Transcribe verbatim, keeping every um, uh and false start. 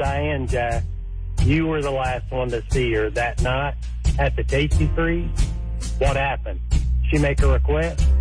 Diane, Jack, you were the last one to see her that night at the Tasty Freeze. What happened? She make a request?